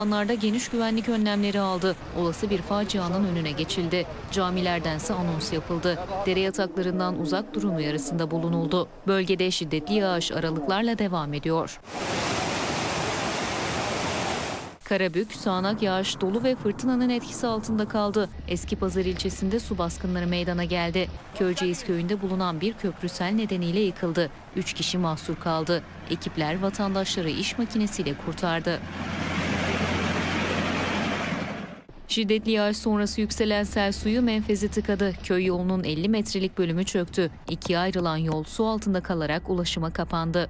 Anlarda geniş güvenlik önlemleri aldı. Olası bir facianın önüne geçildi. Camilerdense anons yapıldı. Dere yataklarından uzak durun uyarısında bulunuldu. Bölgede şiddetli yağış aralıklarla devam ediyor. Karabük, sağanak yağış, dolu ve fırtınanın etkisi altında kaldı. Eskipazarı ilçesinde su baskınları meydana geldi. Köyceğiz köyünde bulunan bir köprü sel nedeniyle yıkıldı. 3 kişi mahsur kaldı. Ekipler vatandaşları iş makinesiyle kurtardı. Şiddetli yağış sonrası yükselen sel suyu menfezi tıkadı. Köy yolunun 50 metrelik bölümü çöktü. İkiye ayrılan yol su altında kalarak ulaşıma kapandı.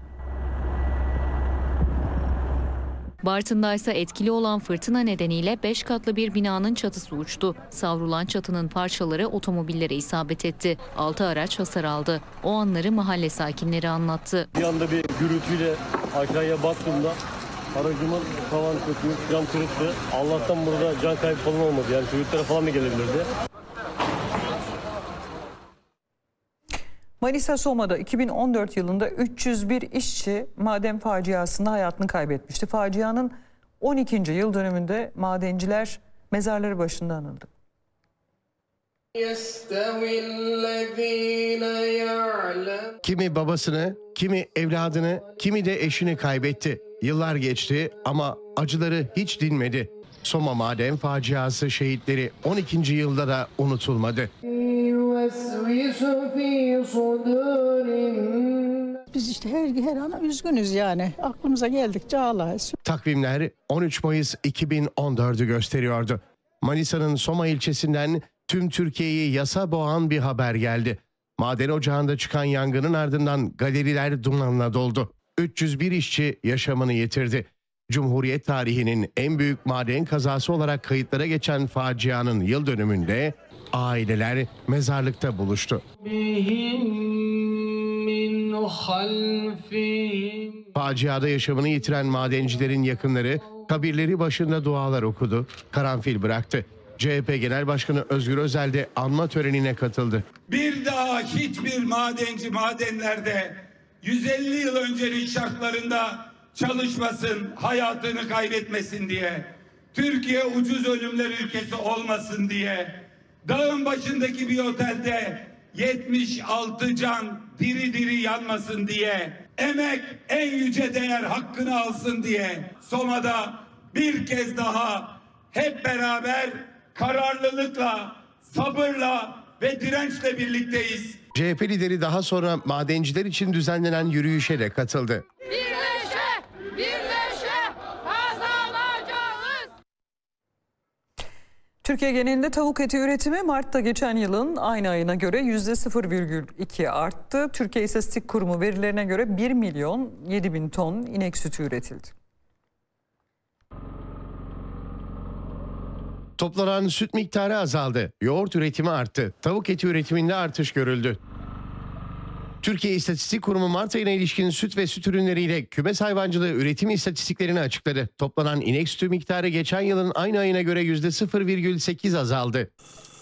Bartın'da ise etkili olan fırtına nedeniyle 5 katlı bir binanın çatısı uçtu. Savrulan çatının parçaları otomobillere isabet etti. 6 araç hasar aldı. O anları mahalle sakinleri anlattı. Bir anda bir gürültüyle aşağıya baktığımda aracımın tavan kötü, cam kırıktı. Allah'tan burada can kaybı falan olmadı. Yani çocuklara falan da gelebilirdi. Manisa Soma'da 2014 yılında 301 işçi maden faciasında hayatını kaybetmişti. Facianın 12. yıl dönümünde madenciler mezarları başında anıldı. Kimi babasını, kimi evladını, kimi de eşini kaybetti. Yıllar geçti ama acıları hiç dinmedi. Soma maden faciası şehitleri 12. yılda da unutulmadı. Biz işte her an üzgünüz yani. Aklımıza geldikçe ağlarız. Takvimler 13 Mayıs 2014'ü gösteriyordu. Manisa'nın Soma ilçesinden tüm Türkiye'yi yasa boğan bir haber geldi. Maden ocağında çıkan yangının ardından galeriler dumanla doldu. 301 işçi yaşamını yitirdi. Cumhuriyet tarihinin en büyük maden kazası olarak kayıtlara geçen facianın yıl dönümünde aileler mezarlıkta buluştu. Faciada yaşamını yitiren madencilerin yakınları kabirleri başında dualar okudu, karanfil bıraktı. CHP Genel Başkanı Özgür Özel de anma törenine katıldı. Bir daha hiçbir madenci madenlerde 150 yıl öncenin şartlarında çalışmasın, hayatını kaybetmesin diye, Türkiye ucuz ölümler ülkesi olmasın diye, dağın başındaki bir otelde 76 can diri diri yanmasın diye, emek en yüce değer hakkını alsın diye Soma'da bir kez daha hep beraber kararlılıkla, sabırla ve dirençle birlikteyiz. CHP lideri daha sonra madenciler için düzenlenen yürüyüşe de katıldı. Türkiye genelinde tavuk eti üretimi Mart'ta geçen yılın aynı ayına göre %0,2 arttı. Türkiye İstatistik Kurumu verilerine göre 1.007.000 ton inek sütü üretildi. Toplanan süt miktarı azaldı. Yoğurt üretimi arttı. Tavuk eti üretiminde artış görüldü. Türkiye İstatistik Kurumu Mart ayına ilişkin süt ve süt ürünleriyle kümes hayvancılığı üretim istatistiklerini açıkladı. Toplanan inek sütü miktarı geçen yılın aynı ayına göre %0,8 azaldı.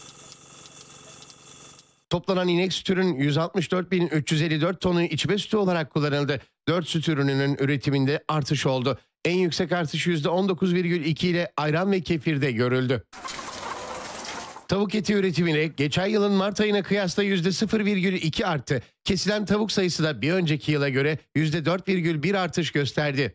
Toplanan inek sütünün 164.354 tonu içme sütü olarak kullanıldı. 4 süt ürününün üretiminde artış oldu. En yüksek artış %19,2 ile ayran ve kefirde görüldü. Tavuk eti üretimine geçen yılın Mart ayına kıyasla %0,2 arttı. Kesilen tavuk sayısı da bir önceki yıla göre %4,1 artış gösterdi.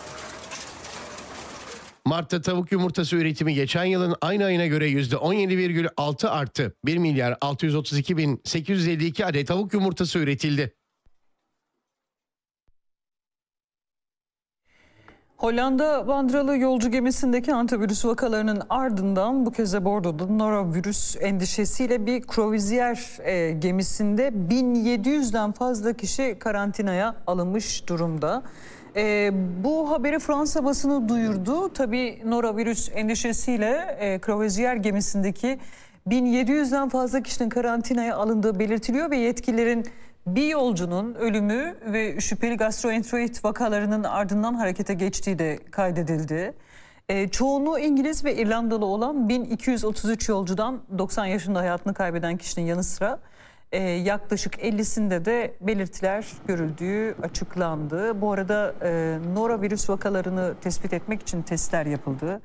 Mart'ta tavuk yumurtası üretimi geçen yılın aynı ayına göre %17,6 arttı. 1.632.852 adet tavuk yumurtası üretildi. Hollanda bandıralı yolcu gemisindeki antivirüs vakalarının ardından bu kez de Bordo'da norovirüs endişesiyle bir kruvaziyer gemisinde 1700'den fazla kişi karantinaya alınmış durumda. Bu haberi Fransa basını duyurdu. Tabii norovirüs endişesiyle kruvaziyer gemisindeki 1700'den fazla kişinin karantinaya alındığı belirtiliyor ve yetkililerin bir yolcunun ölümü ve şüpheli gastroenterit vakalarının ardından harekete geçtiği de kaydedildi. Çoğunluğu İngiliz ve İrlandalı olan 1233 yolcudan 90 yaşında hayatını kaybeden kişinin yanı sıra yaklaşık 50'sinde de belirtiler görüldüğü açıklandı. Bu arada norovirüs vakalarını tespit etmek için testler yapıldı.